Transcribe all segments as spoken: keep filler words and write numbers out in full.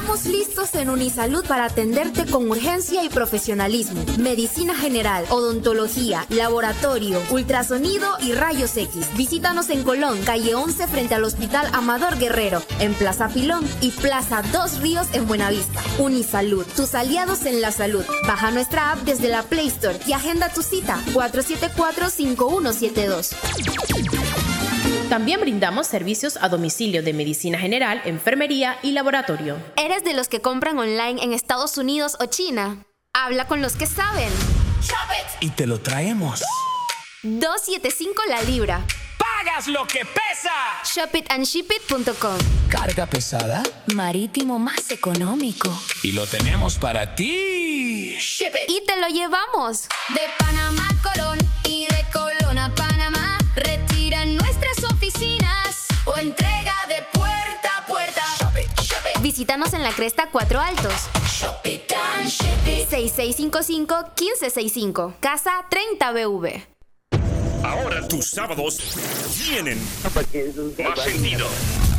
Estamos listos en Unisalud para atenderte con urgencia y profesionalismo. Medicina general, odontología, laboratorio, ultrasonido y rayos X. Visítanos en Colón, calle once frente al Hospital Amador Guerrero, en Plaza Pilón y Plaza Dos Ríos en Buenavista. Unisalud, tus aliados en la salud. Baja nuestra app desde la Play Store y agenda tu cita cuatro siete cuatro, cinco uno siete dos. También brindamos servicios a domicilio de medicina general, enfermería y laboratorio. ¿Eres de los que compran online en Estados Unidos o China? Habla con los que saben. Y te lo traemos. dos setenta y cinco la libra. ¡Pagas lo que pesa! shop it and ship it punto com. ¿Carga pesada? Marítimo más económico. Y lo tenemos para ti. Ship it. Y te lo llevamos. De Panamá a Colón y de Colón a Panamá. Retira en nuestras oficinas o entrega de puerta a puerta. Shop it, shop it. Visítanos en la Cresta Cuatro Altos. Shop it and ship it. seis seis cinco cinco, uno cinco seis cinco. Casa treinta B V. Ahora tus sábados tienen más sentido.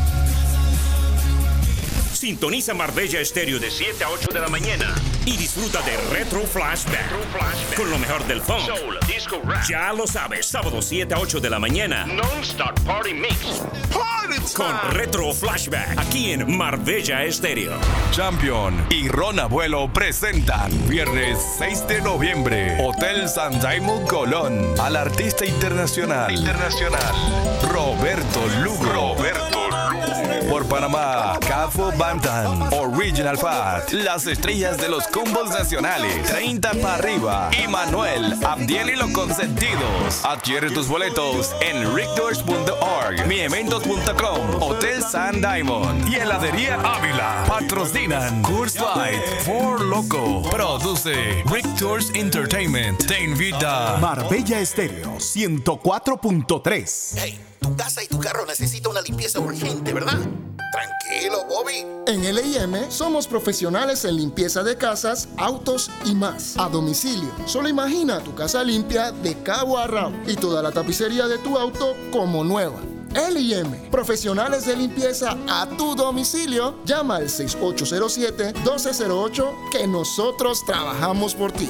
Sintoniza Marbella Estéreo de siete a ocho de la mañana y disfruta de Retro Flashback, Retro Flashback. Con lo mejor del funk, soul, disco, rap. Ya lo sabes, sábado siete a ocho de la mañana. Non-Stop Party Mix. Con Retro Flashback, aquí en Marbella Estéreo. Champion y Ron Abuelo presentan viernes seis de noviembre, Hotel San Diamond Colón, al artista internacional, internacional Roberto Lugo. Roberto Lugo. Por Panamá, Cafo Bantan, Original Fat, las estrellas de los combos nacionales, treinta para arriba, y Manuel, Abdiel y los consentidos. Adquiere tus boletos en rickdoors punto org, mi eventos punto com, Hotel San Diamond y Heladería Ávila. Patrocinan Curse Light, For Loco. Produce Rick Tours Entertainment. Te invita Marbella Estéreo ciento cuatro punto tres. Hey, tu casa y tu carro necesitan una limpieza urgente, ¿verdad? Tranquilo, Bobby. En L I M somos profesionales en limpieza de casas, autos y más. A domicilio. Solo imagina tu casa limpia de cabo a rabo y toda la tapicería de tu auto como nueva. L I M, profesionales de limpieza a tu domicilio. Llama al seis ocho cero siete, uno dos cero ocho que nosotros trabajamos por ti.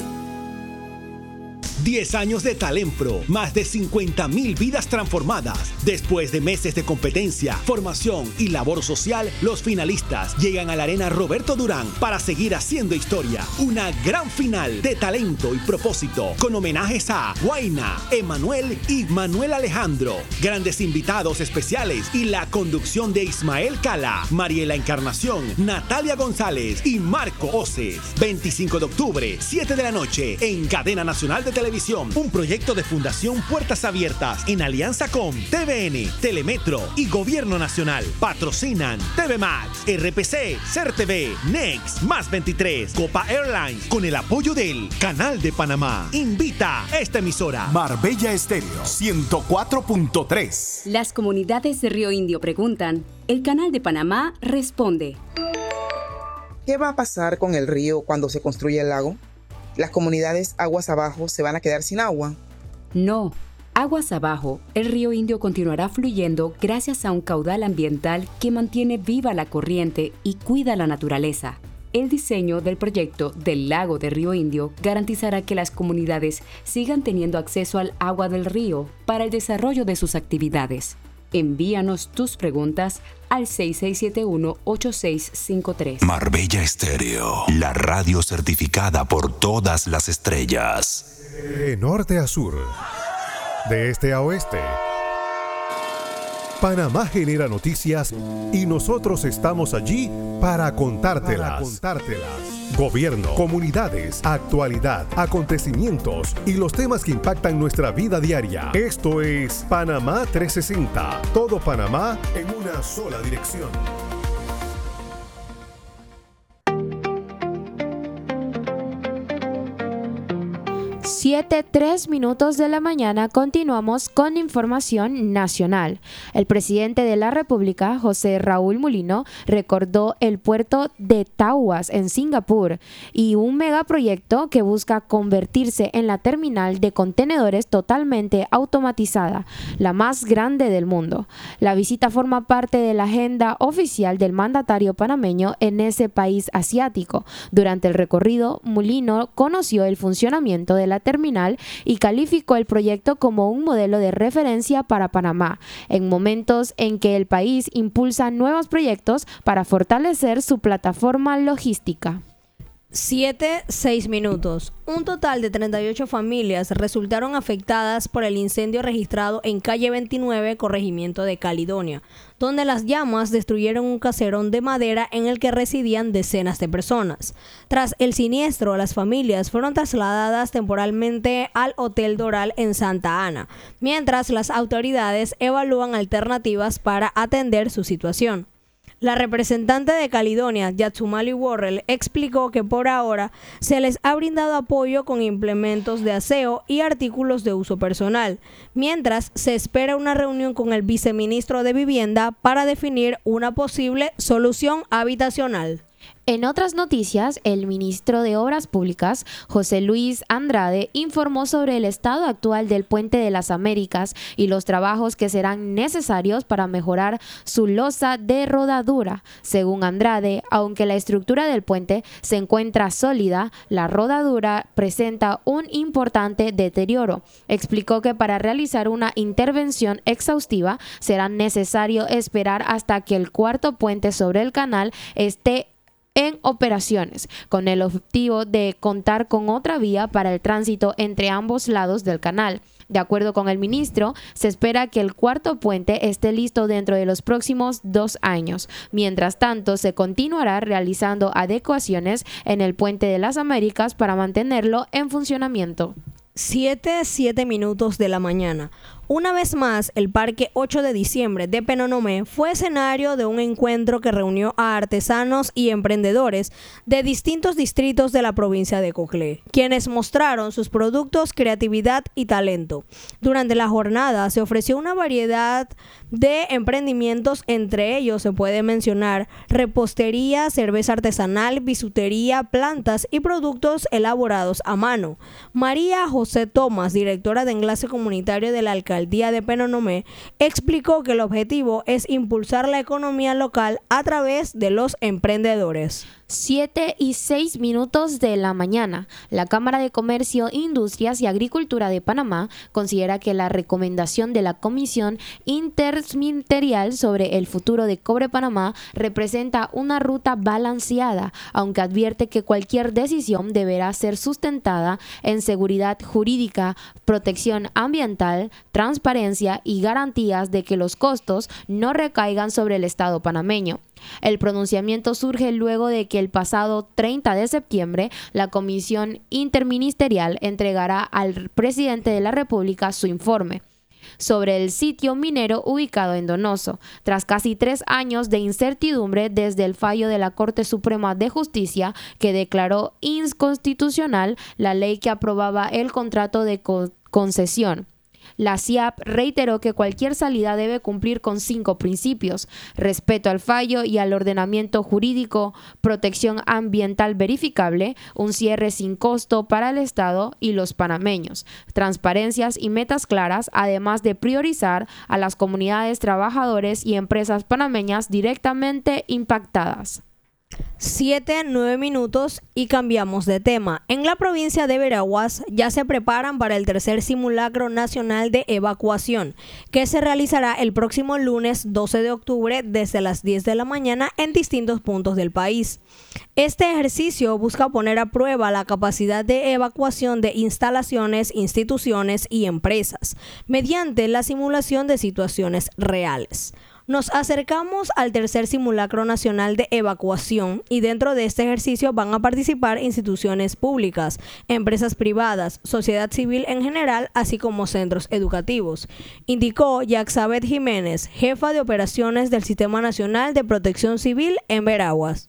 diez años de Talempro, más de cincuenta mil vidas transformadas. Después de meses de competencia, formación y labor social, los finalistas llegan a la Arena Roberto Durán para seguir haciendo historia. Una gran final de talento y propósito, con homenajes a Guaina, Emanuel y Manuel Alejandro. Grandes invitados especiales y la conducción de Ismael Cala, Mariela Encarnación, Natalia González y Marco Oces. veinticinco de octubre, siete de la noche, en Cadena Nacional de Televisión. Un proyecto de Fundación Puertas Abiertas en alianza con T V N, Telemetro y Gobierno Nacional. Patrocinan T V Max, R P C, C E R T V, Next, Más veintitrés, Copa Airlines, con el apoyo del Canal de Panamá. Invita a esta emisora. Marbella Estéreo ciento cuatro punto tres. Las comunidades de Río Indio preguntan, el Canal de Panamá responde. ¿Qué va a pasar con el río cuando se construya el lago? ¿Las comunidades aguas abajo se van a quedar sin agua? No. Aguas abajo, el río Indio continuará fluyendo gracias a un caudal ambiental que mantiene viva la corriente y cuida la naturaleza. El diseño del proyecto del lago de Río Indio garantizará que las comunidades sigan teniendo acceso al agua del río para el desarrollo de sus actividades. Envíanos tus preguntas al seis seis siete uno, ocho seis cinco tres. Marbella Estéreo, la radio certificada por todas las estrellas. De norte a sur, de este a oeste, Panamá genera noticias y nosotros estamos allí para contártelas. Para contártelas. Gobierno, comunidades, actualidad, acontecimientos y los temas que impactan nuestra vida diaria. Esto es Panamá trescientos sesenta. Todo Panamá en una sola dirección. siete, tres minutos de la mañana, continuamos con información nacional. El presidente de la República, José Raúl Mulino, recordó el puerto de Tahuas en Singapur y un megaproyecto que busca convertirse en la terminal de contenedores totalmente automatizada, la más grande del mundo. La visita forma parte de la agenda oficial del mandatario panameño en ese país asiático. Durante el recorrido, Mulino conoció el funcionamiento de la terminal y calificó el proyecto como un modelo de referencia para Panamá, en momentos en que el país impulsa nuevos proyectos para fortalecer su plataforma logística. siete, seis minutos. Un total de treinta y ocho familias resultaron afectadas por el incendio registrado en calle veintinueve, corregimiento de Caledonia, donde las llamas destruyeron un caserón de madera en el que residían decenas de personas. Tras el siniestro, las familias fueron trasladadas temporalmente al Hotel Doral en Santa Ana, mientras las autoridades evalúan alternativas para atender su situación. La representante de Caledonia, Yatsumali Worrell, explicó que por ahora se les ha brindado apoyo con implementos de aseo y artículos de uso personal, mientras se espera una reunión con el viceministro de Vivienda para definir una posible solución habitacional. En otras noticias, el ministro de Obras Públicas, José Luis Andrade, informó sobre el estado actual del Puente de las Américas y los trabajos que serán necesarios para mejorar su losa de rodadura. Según Andrade, aunque la estructura del puente se encuentra sólida, la rodadura presenta un importante deterioro. Explicó que para realizar una intervención exhaustiva será necesario esperar hasta que el cuarto puente sobre el canal esté en operaciones, con el objetivo de contar con otra vía para el tránsito entre ambos lados del canal. De acuerdo con el ministro, se espera que el cuarto puente esté listo dentro de los próximos dos años. Mientras tanto, se continuará realizando adecuaciones en el Puente de las Américas para mantenerlo en funcionamiento. siete, siete minutos de la mañana. Una vez más, el Parque ocho de diciembre de Penonomé fue escenario de un encuentro que reunió a artesanos y emprendedores de distintos distritos de la provincia de Coclé, quienes mostraron sus productos, creatividad y talento. Durante la jornada se ofreció una variedad de emprendimientos, entre ellos se puede mencionar repostería, cerveza artesanal, bisutería, plantas y productos elaborados a mano. María José Tomás, directora de Enlace Comunitario de la Alcaldía Alcaldía de Penonomé, explicó que el objetivo es impulsar la economía local a través de los emprendedores. siete y seis minutos de la mañana. La Cámara de Comercio, Industrias y Agricultura de Panamá considera que la recomendación de la Comisión Interministerial sobre el futuro de Cobre Panamá representa una ruta balanceada, aunque advierte que cualquier decisión deberá ser sustentada en seguridad jurídica, protección ambiental, transparencia y garantías de que los costos no recaigan sobre el Estado panameño. El pronunciamiento surge luego de que el pasado treinta de septiembre la Comisión Interministerial entregará al presidente de la República su informe sobre el sitio minero ubicado en Donoso, tras casi tres años de incertidumbre desde el fallo de la Corte Suprema de Justicia que declaró inconstitucional la ley que aprobaba el contrato de co- concesión. La C I A P reiteró que cualquier salida debe cumplir con cinco principios: respeto al fallo y al ordenamiento jurídico, protección ambiental verificable, un cierre sin costo para el Estado y los panameños, transparencias y metas claras, además de priorizar a las comunidades, trabajadores y empresas panameñas directamente impactadas. siete, nueve minutos y cambiamos de tema. En la provincia de Veraguas ya se preparan para el tercer simulacro nacional de evacuación, que se realizará el próximo lunes doce de octubre desde las diez de la mañana en distintos puntos del país. Este ejercicio busca poner a prueba la capacidad de evacuación de instalaciones, instituciones y empresas, mediante la simulación de situaciones reales. Nos acercamos al tercer simulacro nacional de evacuación y dentro de este ejercicio van a participar instituciones públicas, empresas privadas, sociedad civil en general, así como centros educativos, indicó Yaxabet Jiménez, jefa de operaciones del Sistema Nacional de Protección Civil en Veraguas.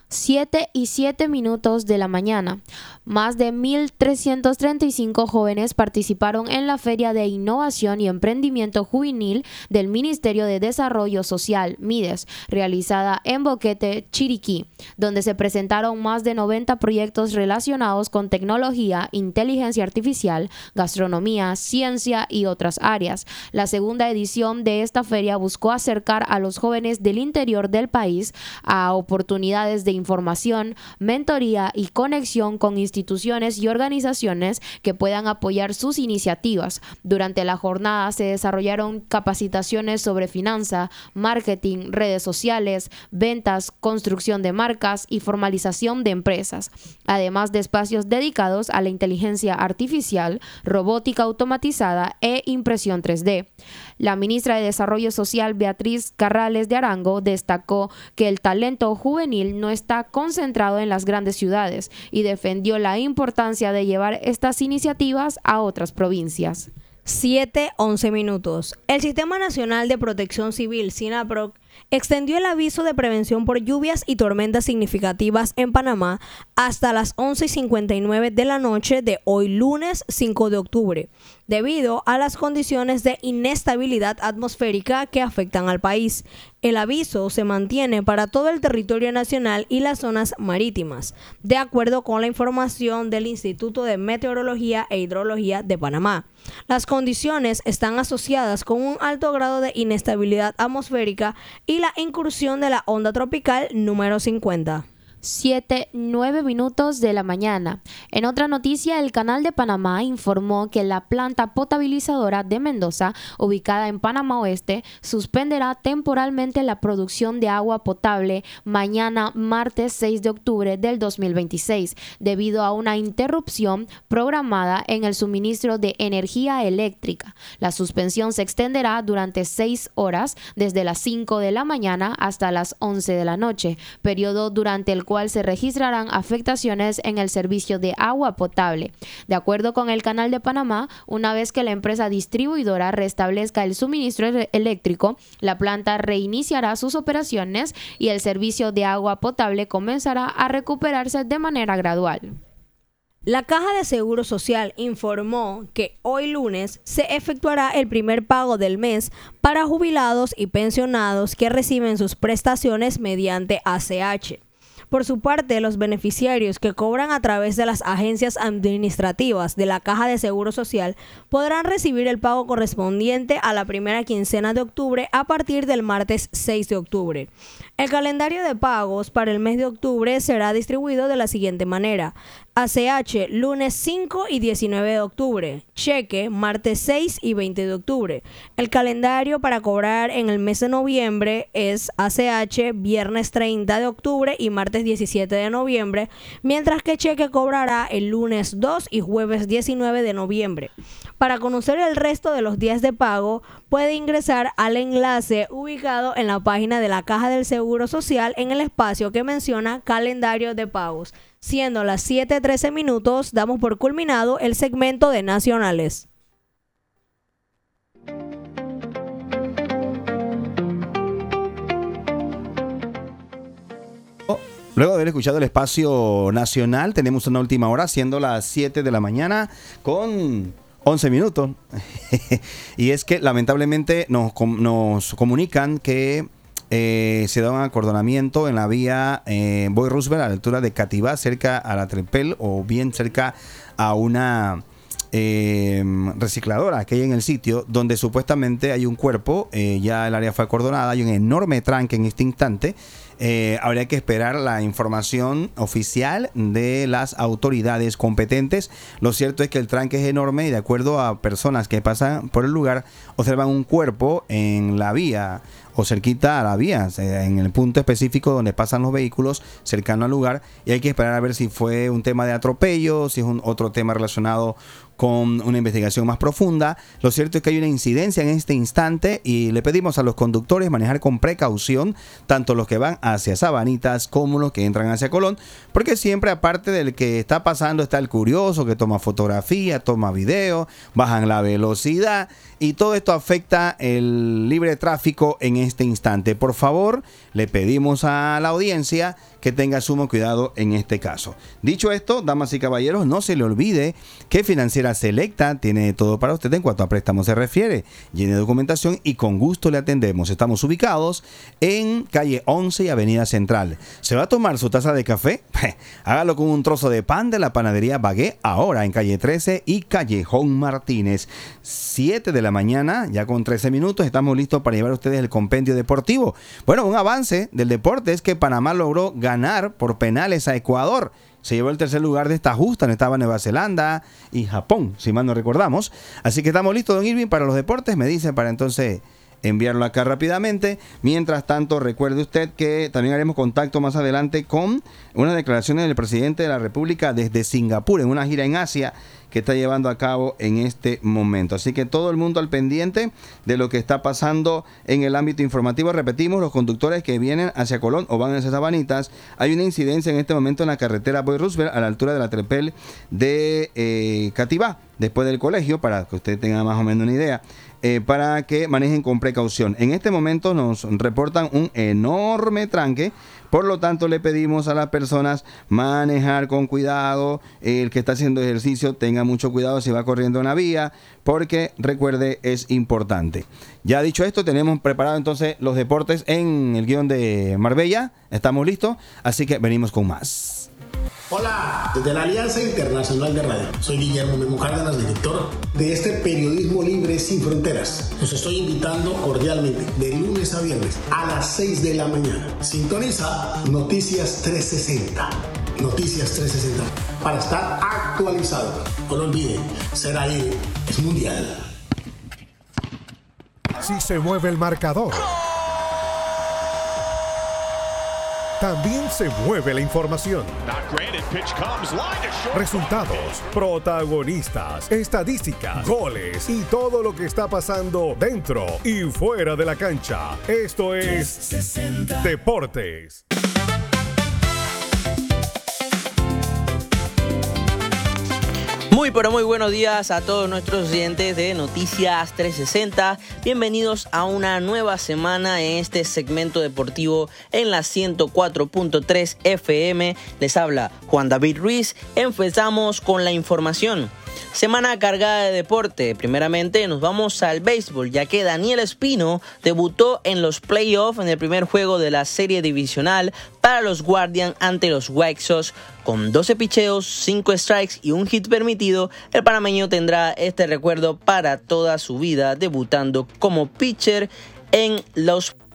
siete y siete minutos de la mañana. Más de mil trescientos treinta y cinco jóvenes participaron en la Feria de Innovación y Emprendimiento Juvenil del Ministerio de Desarrollo Social, MIDES, realizada en Boquete, Chiriquí, donde se presentaron más de noventa proyectos relacionados con tecnología, inteligencia artificial, gastronomía, ciencia y otras áreas. La segunda edición de esta feria buscó acercar a los jóvenes del interior del país a oportunidades de información, mentoría y conexión con instituciones y organizaciones que puedan apoyar sus iniciativas. Durante la jornada se desarrollaron capacitaciones sobre finanza, marketing, redes sociales, ventas, construcción de marcas y formalización de empresas, además de espacios dedicados a la inteligencia artificial, robótica automatizada e impresión tres D. La ministra de Desarrollo Social, Beatriz Carrales de Arango, destacó que el talento juvenil no está concentrado en las grandes ciudades y defendió la importancia de llevar estas iniciativas a otras provincias. siete once minutos. El Sistema Nacional de Protección Civil, SINAPROC, extendió el aviso de prevención por lluvias y tormentas significativas en Panamá hasta las once y cincuenta y nueve de la noche de hoy lunes cinco de octubre, debido a las condiciones de inestabilidad atmosférica que afectan al país. El aviso se mantiene para todo el territorio nacional y las zonas marítimas, de acuerdo con la información del Instituto de Meteorología e Hidrología de Panamá. Las condiciones están asociadas con un alto grado de inestabilidad atmosférica y la incursión de la onda tropical número cincuenta. siete, nueve minutos de la mañana. En otra noticia, el Canal de Panamá informó que la planta potabilizadora de Mendoza, ubicada en Panamá Oeste, suspenderá temporalmente la producción de agua potable mañana martes seis de octubre del dos mil veintiséis, debido a una interrupción programada en el suministro de energía eléctrica. La suspensión se extenderá durante seis horas, desde las cinco de la mañana hasta las once de la noche, periodo durante el cual se registrarán afectaciones en el servicio de agua potable. De acuerdo con el Canal de Panamá, una vez que la empresa distribuidora restablezca el suministro eléctrico, la planta reiniciará sus operaciones y el servicio de agua potable comenzará a recuperarse de manera gradual. La Caja de Seguro Social informó que hoy lunes se efectuará el primer pago del mes para jubilados y pensionados que reciben sus prestaciones mediante A C H. Por su parte, los beneficiarios que cobran a través de las agencias administrativas de la Caja de Seguro Social podrán recibir el pago correspondiente a la primera quincena de octubre a partir del martes seis de octubre. El calendario de pagos para el mes de octubre será distribuido de la siguiente manera: A C H lunes cinco y diecinueve de octubre, cheque martes seis y veinte de octubre. El calendario para cobrar en el mes de noviembre es A C H viernes treinta de octubre y martes diecisiete de noviembre, mientras que cheque cobrará el lunes dos y jueves diecinueve de noviembre. Para conocer el resto de los días de pago, puede ingresar al enlace ubicado en la página de la Caja del Seguro Social en el espacio que menciona calendario de pagos. Siendo las siete trece minutos, damos por culminado el segmento de nacionales. Luego de haber escuchado el espacio nacional, tenemos una última hora, siendo las siete de la mañana con once minutos. Y es que lamentablemente nos, nos comunican que eh, se da un acordonamiento en la vía eh, Boy Roosevelt a la altura de Cativá, cerca a la Trepel, o bien cerca a una eh, recicladora que hay en el sitio, donde supuestamente hay un cuerpo. Eh, ya el área fue acordonada, hay un enorme tranque en este instante. Eh, habría que esperar la información oficial de las autoridades competentes. Lo cierto es que el tranque es enorme y, de acuerdo a personas que pasan por el lugar, observan un cuerpo en la vía o cerquita a la vía, en el punto específico donde pasan los vehículos, cercano al lugar, y hay que esperar a ver si fue un tema de atropello, si es un otro tema relacionado con una investigación más profunda. Lo cierto es que hay una incidencia en este instante y le pedimos a los conductores manejar con precaución, tanto los que van hacia Sabanitas como los que entran hacia Colón, porque siempre, aparte del que está pasando, está el curioso que toma fotografía, toma video, bajan la velocidad, y todo esto afecta el libre tráfico en este instante. Por favor, le pedimos a la audiencia que tenga sumo cuidado en este caso. Dicho esto, damas y caballeros, no se le olvide que Financiera Selecta tiene todo para usted en cuanto a préstamos se refiere. Llene documentación y con gusto le atendemos. Estamos ubicados en calle once y avenida Central. ¿Se va a tomar su taza de café? Hágalo con un trozo de pan de la panadería Bagué, ahora en calle trece y Callejón Martínez. siete de la mañana, ya con trece minutos, estamos listos para llevar a ustedes el compendio deportivo. Bueno, un avance del deporte es que Panamá logró ganar por penales a Ecuador. Se llevó el tercer lugar de esta justa, donde estaba Nueva Zelanda y Japón, si mal no recordamos. Así que estamos listos, don Irving, para los deportes. Me dicen para entonces enviarlo acá rápidamente. Mientras tanto, recuerde usted que también haremos contacto más adelante con unas declaraciones del presidente de la República desde Singapur, en una gira en Asia que está llevando a cabo en este momento. Así que todo el mundo al pendiente de lo que está pasando en el ámbito informativo. Repetimos, los conductores que vienen hacia Colón o van hacia Sabanitas, hay una incidencia en este momento en la carretera Boy Roosevelt a la altura de la Trepel de eh, Cativá, después del colegio, para que usted tenga más o menos una idea. Eh, para que manejen con precaución. En este momento nos reportan un enorme tranque, por lo tanto le pedimos a las personas manejar con cuidado. El que está haciendo ejercicio tenga mucho cuidado si va corriendo en la vía, porque recuerde, es importante. Ya dicho esto, tenemos preparado entonces los deportes en el guión de Marbella. Estamos listos, así que venimos con más. Hola, desde la Alianza Internacional de Radio. Soy Guillermo Memo Cárdenas, director de este periodismo libre sin fronteras. Los estoy invitando cordialmente de lunes a viernes a las seis de la mañana. Sintoniza Noticias trescientos sesenta. Noticias trescientos sesenta para estar actualizado. No lo olviden, ser ahí es mundial. Si se mueve el marcador, también se mueve la información. Resultados, protagonistas, estadísticas, goles y todo lo que está pasando dentro y fuera de la cancha. Esto es Deportes. Muy pero muy buenos días a todos nuestros oyentes de Noticias trescientos sesenta. Bienvenidos a una nueva semana en este segmento deportivo en la ciento cuatro punto tres F M. Les habla Juan David Ruiz. Empezamos con la información. Semana cargada de deporte. Primeramente nos vamos al béisbol, ya que Daniel Espino debutó en los playoffs en el primer juego de la serie divisional para los Guardians ante los White Sox. Con doce picheos, cinco strikes y un hit permitido, el panameño tendrá este recuerdo para toda su vida, debutando como pitcher en los